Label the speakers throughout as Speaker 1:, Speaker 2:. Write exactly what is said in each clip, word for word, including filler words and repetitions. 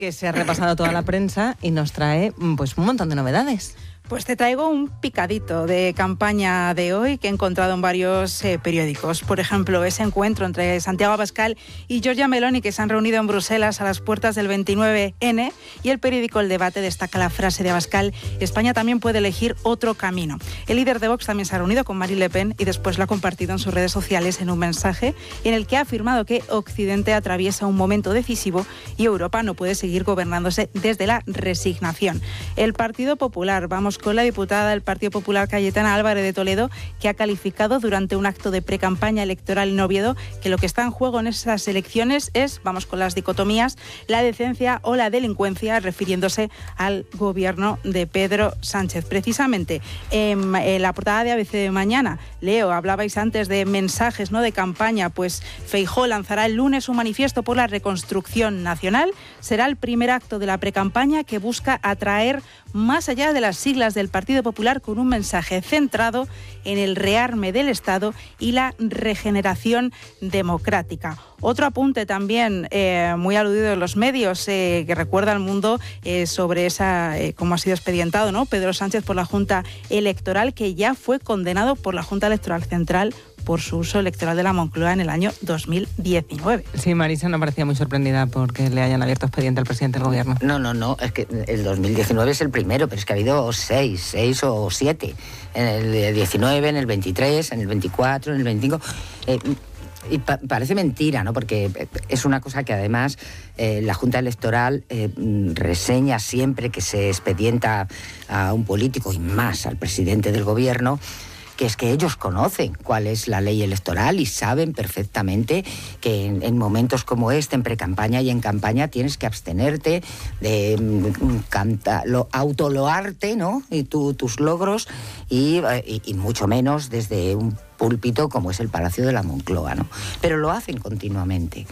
Speaker 1: que se ha repasado toda la prensa y nos trae pues un montón de novedades.
Speaker 2: Pues te traigo un picadito de campaña de hoy que he encontrado en varios eh, periódicos. Por ejemplo, ese encuentro entre Santiago Abascal y Giorgia Meloni, que se han reunido en Bruselas a las puertas del veintinueve ene, y el periódico El Debate destaca la frase de Abascal: España también puede elegir otro camino. El líder de Vox también se ha reunido con Marine Le Pen y después lo ha compartido en sus redes sociales en un mensaje en el que ha afirmado que Occidente atraviesa un momento decisivo y Europa no puede seguir gobernándose desde la resignación. El Partido Popular, vamos con la diputada del Partido Popular Cayetana Álvarez de Toledo, que ha calificado durante un acto de precampaña electoral en Oviedo que lo que está en juego en esas elecciones es, vamos con las dicotomías, la decencia o la delincuencia, refiriéndose al gobierno de Pedro Sánchez. Precisamente en, en la portada de A B C de mañana, Leo, hablabais antes de mensajes, ¿no?, de campaña, pues Feijóo lanzará el lunes un manifiesto por la reconstrucción nacional. Será el primer acto de la precampaña que busca atraer más allá de las siglas del Partido Popular, con un mensaje centrado en el rearme del Estado y la regeneración democrática. Otro apunte también eh, muy aludido en los medios eh, que recuerda al mundo eh, sobre esa eh, cómo ha sido expedientado, ¿no?, Pedro Sánchez por la Junta Electoral, que ya fue condenado por la Junta Electoral Central por su uso electoral de la Moncloa en el año dos mil diecinueve.
Speaker 1: Sí, Marisa no parecía muy sorprendida porque le hayan abierto expediente al presidente del gobierno.
Speaker 3: No, no, no, es que el dos mil diecinueve es el primero, pero es que ha habido seis, seis o siete. En el diecinueve, en el veintitrés, en el veinticuatro, en el veinticinco... Eh, Y pa- parece mentira, ¿no? Porque es una cosa que además eh, la Junta Electoral eh, reseña siempre que se expedienta a un político y más al presidente del gobierno, que es que ellos conocen cuál es la ley electoral y saben perfectamente que en, en momentos como este, en precampaña y en campaña, tienes que abstenerte de mm, canta, lo, autoloarte, ¿no?, y tu, tus logros, y, y, y mucho menos desde un púlpito como es el Palacio de la Moncloa, ¿no? Pero lo hacen continuamente.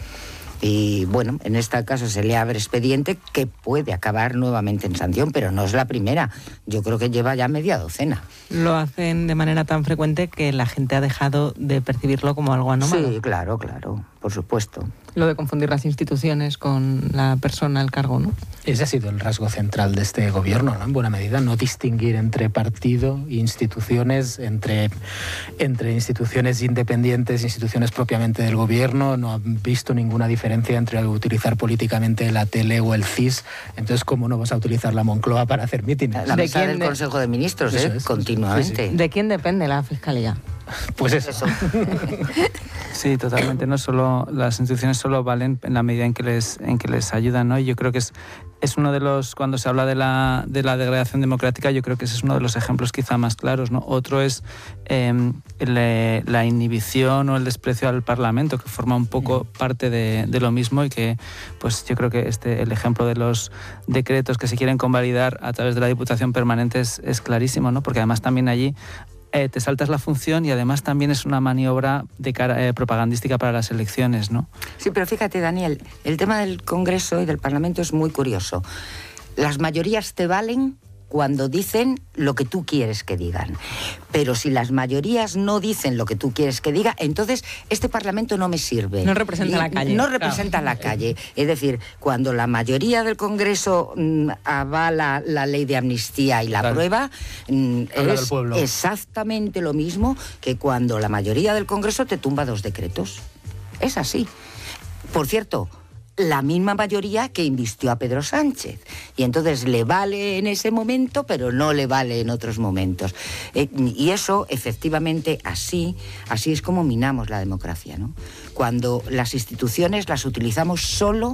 Speaker 3: Y bueno, en este caso se le abre expediente que puede acabar nuevamente en sanción, pero no es la primera. Yo creo que lleva ya media docena.
Speaker 1: Lo hacen de manera tan frecuente que la gente ha dejado de percibirlo como algo anómalo.
Speaker 3: Sí, claro, claro, por supuesto.
Speaker 1: Lo de confundir las instituciones con la persona, el cargo, ¿no?
Speaker 4: Ese ha sido el rasgo central de este gobierno, ¿no?, en buena medida, no distinguir entre partido e instituciones, entre, entre instituciones independientes, instituciones propiamente del gobierno. No han visto ninguna diferencia entre utilizar políticamente la tele o el C I S. Entonces, ¿cómo no vas a utilizar la Moncloa para hacer mítines?
Speaker 3: La mesa del
Speaker 1: de...
Speaker 3: Consejo de Ministros, ¿eh?
Speaker 4: Es,
Speaker 3: continuamente.
Speaker 4: sí, sí.
Speaker 1: ¿De quién depende la Fiscalía?
Speaker 4: Pues eso.
Speaker 3: Eso.
Speaker 5: Sí, totalmente. No solo las instituciones solo valen en la medida en que les en que les ayudan, ¿no? Y yo creo que es es uno de los, cuando se habla de la de la degradación democrática, yo creo que ese es uno de los ejemplos quizá más claros, ¿no? Otro es eh, el, la inhibición o el desprecio al Parlamento, que forma un poco parte de, de lo mismo, y que, pues yo creo que este el ejemplo de los decretos que se quieren convalidar a través de la Diputación Permanente es, es clarísimo, ¿no? Porque además también allí Eh, te saltas la función y además también es una maniobra de cara, eh, propagandística para las elecciones, ¿no?
Speaker 3: Sí, pero fíjate, Daniel, el tema del Congreso y del Parlamento es muy curioso. Las mayorías te valen cuando dicen lo que tú quieres que digan. Pero si las mayorías no dicen lo que tú quieres que diga, entonces este Parlamento no me sirve.
Speaker 1: No representa la calle.
Speaker 3: No representa
Speaker 1: claro.
Speaker 3: la calle. Es decir, cuando la mayoría del Congreso mmm, avala la ley de amnistía y la
Speaker 4: Claro.
Speaker 3: aprueba, mmm,
Speaker 4: Habla
Speaker 3: es
Speaker 4: del pueblo.
Speaker 3: exactamente lo mismo que cuando la mayoría del Congreso te tumba dos decretos. Es así. Por cierto, la misma mayoría que invistió a Pedro Sánchez. Y entonces le vale en ese momento, pero no le vale en otros momentos. Eh, y eso, efectivamente, así, así es como minamos la democracia, ¿no? Cuando las instituciones las utilizamos solo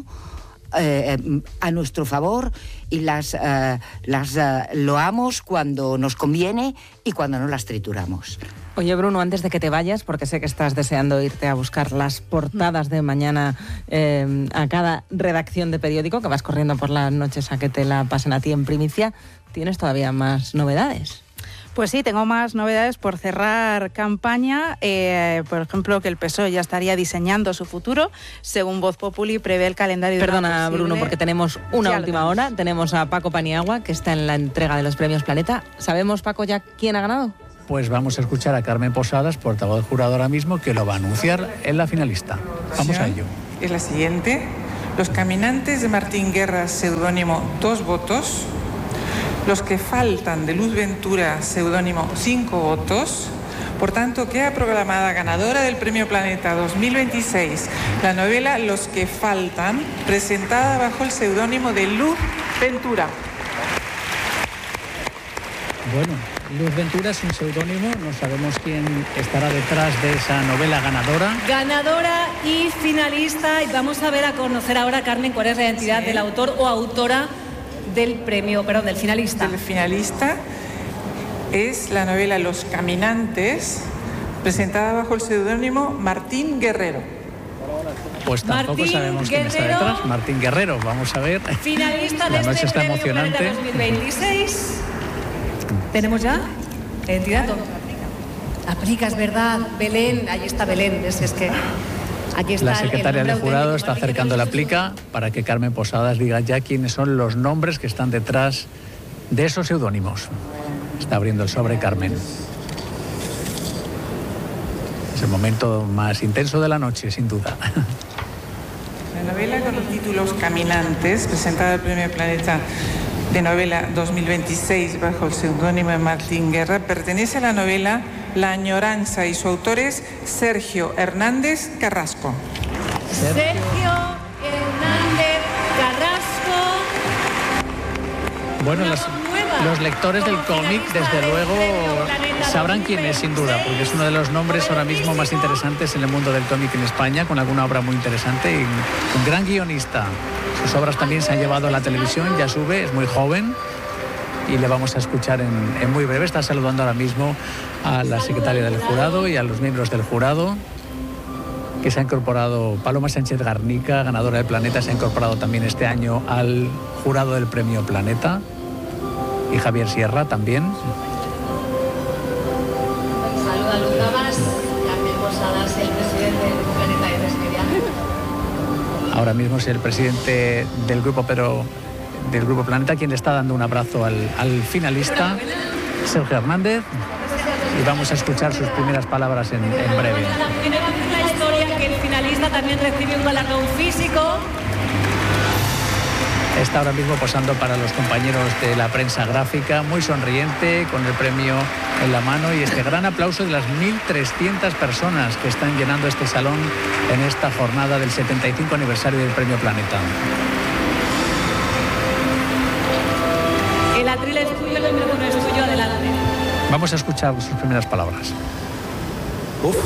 Speaker 3: eh, a nuestro favor y las, eh, las eh, loamos cuando nos conviene y cuando no las trituramos.
Speaker 1: Oye, Bruno, antes de que te vayas, porque sé que estás deseando irte a buscar las portadas de mañana eh, a cada redacción de periódico, que vas corriendo por las noches a que te la pasen a ti en primicia, ¿tienes todavía más novedades?
Speaker 2: Pues sí, tengo más novedades por cerrar campaña. Eh, por ejemplo, que el P S O E ya estaría diseñando su futuro. Según Voz Populi, prevé el calendario...
Speaker 1: Perdona,
Speaker 2: de una posible...
Speaker 1: Bruno, porque tenemos una
Speaker 2: Ya
Speaker 1: última
Speaker 2: lo
Speaker 1: hora. Tenemos a Paco Paniagua, que está en la entrega de los premios Planeta. ¿Sabemos, Paco, ya quién ha ganado?
Speaker 6: Pues vamos a escuchar a Carmen Posadas, portavoz del jurado ahora mismo, que lo va a anunciar en la finalista. Vamos a ello.
Speaker 7: Es la siguiente. Los Caminantes de Martín Guerra, seudónimo Dos Votos. Los que faltan de Luz Ventura, seudónimo Cinco Votos. Por tanto, queda proclamada ganadora del Premio Planeta dos mil veintiséis la novela Los que faltan, presentada bajo el seudónimo de Luz Ventura.
Speaker 6: Bueno, Luz Ventura es un seudónimo, no sabemos quién estará detrás de esa novela ganadora.
Speaker 8: Ganadora y finalista, y vamos a ver, a conocer ahora, Carmen, cuál es la identidad sí. del autor o autora del premio, perdón, del finalista.
Speaker 7: El finalista es la novela Los Caminantes, presentada bajo el seudónimo Martín Guerrero.
Speaker 6: Pues tampoco
Speaker 8: Martín
Speaker 6: sabemos quién
Speaker 8: Guerrero,
Speaker 6: está detrás. Martín Guerrero, vamos a ver.
Speaker 8: Finalista
Speaker 6: la
Speaker 8: de
Speaker 6: noche
Speaker 8: este
Speaker 6: está
Speaker 8: Premio
Speaker 6: emocionante.
Speaker 8: Planeta dos mil veintiséis. ¿Tenemos ya? ¿Identidad? Aplica, es verdad. Belén, ahí está Belén. Es, es que aquí está
Speaker 6: la secretaria
Speaker 8: el
Speaker 6: del jurado está
Speaker 8: auténtico.
Speaker 6: acercando la plica para que Carmen Posadas diga ya quiénes son los nombres que están detrás de esos seudónimos. Está abriendo el sobre Carmen. Es el momento más intenso de la noche, sin duda.
Speaker 7: La novela con el título Los Caminantes, presentada al Premio Planeta de Novela dos mil veintiséis bajo el seudónimo de Martín Guerra, pertenece a la novela La Añoranza y su autor es Sergio Hernández Carrasco.
Speaker 8: Sergio Hernández Carrasco.
Speaker 6: Bueno, los, los lectores del cómic, desde luego, sabrán quién es, sin duda, porque es uno de los nombres ahora mismo más interesantes en el mundo del cómic en España, con alguna obra muy interesante y un gran guionista. Sus obras también se han llevado a la televisión, ya sube, es muy joven y le vamos a escuchar en, en muy breve. Está saludando ahora mismo a la secretaria del jurado y a los miembros del jurado, que se ha incorporado. Paloma Sánchez Garnica, ganadora del Planeta, se ha incorporado también este año al jurado del Premio Planeta, y Javier Sierra también.
Speaker 8: Saluda a Luz Gabas, Carmen Posadas, el presidente del Planeta de Resqueria.
Speaker 6: Ahora mismo es el presidente del grupo, pero del grupo Planeta, quien le está dando un abrazo al, al finalista, Sergio Hernández, y vamos a escuchar sus primeras palabras en, en breve.
Speaker 8: La historia que el finalista también recibe un galardón físico.
Speaker 6: Está ahora mismo posando para los compañeros de la prensa gráfica, muy sonriente, con el premio en la mano y este gran aplauso de las mil trescientas personas que están llenando este salón en esta jornada del setenta y cinco aniversario del Premio Planeta.
Speaker 8: El atril es tuyo, el micrófono es tuyo, adelante.
Speaker 6: Vamos a escuchar sus primeras palabras.
Speaker 9: Uf.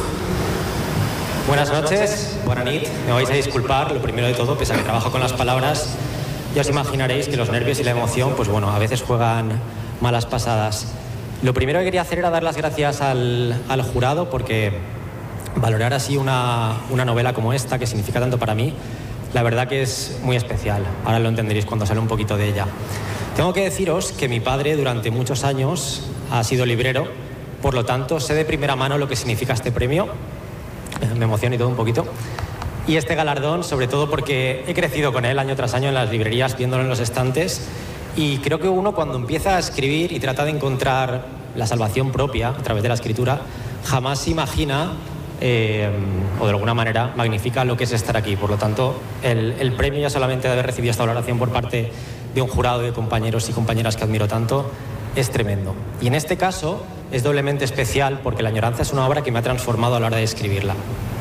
Speaker 9: Buenas noches, buena nit. Me vais a disculpar, lo primero de todo, pese a que trabajo con las palabras, ya os imaginaréis que los nervios y la emoción, pues bueno, a veces juegan malas pasadas. Lo primero que quería hacer era dar las gracias al, al jurado, porque valorar así una, una novela como esta, que significa tanto para mí, la verdad que es muy especial. Ahora lo entenderéis cuando sale un poquito de ella. Tengo que deciros que mi padre durante muchos años ha sido librero, por lo tanto sé de primera mano lo que significa este premio. Me emociona y todo un poquito. Y este galardón, sobre todo porque he crecido con él año tras año en las librerías, viéndolo en los estantes, y creo que uno cuando empieza a escribir y trata de encontrar la salvación propia a través de la escritura, jamás se imagina eh, o de alguna manera magnifica lo que es estar aquí. Por lo tanto, el, el premio, ya solamente de haber recibido esta valoración por parte de un jurado de compañeros y compañeras que admiro tanto, es tremendo. Y en este caso es doblemente especial porque La Añoranza es una obra que me ha transformado a la hora de escribirla.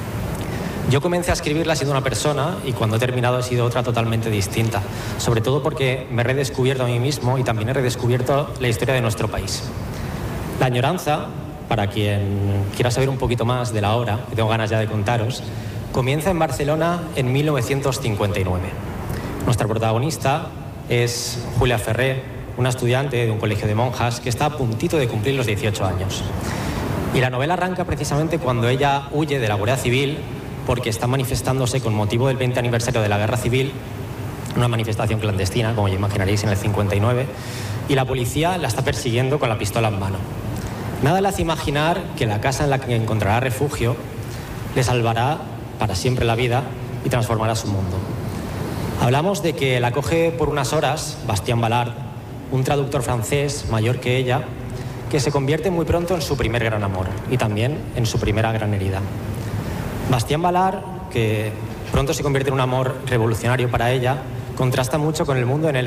Speaker 9: Yo comencé a escribirla siendo una persona y cuando he terminado he sido otra totalmente distinta, sobre todo porque me he redescubierto a mí mismo y también he redescubierto la historia de nuestro país. La Añoranza, para quien quiera saber un poquito más de la obra, que tengo ganas ya de contaros, comienza en Barcelona en mil novecientos cincuenta y nueve. Nuestra protagonista es Julia Ferrer, una estudiante de un colegio de monjas que está a puntito de cumplir los dieciocho años. Y la novela arranca precisamente cuando ella huye de la Guardia Civil porque está manifestándose con motivo del veinte aniversario de la Guerra Civil, una manifestación clandestina, como ya imaginaréis, en el cincuenta y nueve, y la policía la está persiguiendo con la pistola en mano. Nada le hace imaginar que la casa en la que encontrará refugio le salvará para siempre la vida y transformará su mundo. Hablamos de que la acoge por unas horas Bastien Ballard, un traductor francés mayor que ella, que se convierte muy pronto en su primer gran amor y también en su primera gran herida. Bastien Ballard, que pronto se convierte en un amor revolucionario para ella, contrasta mucho con el mundo en el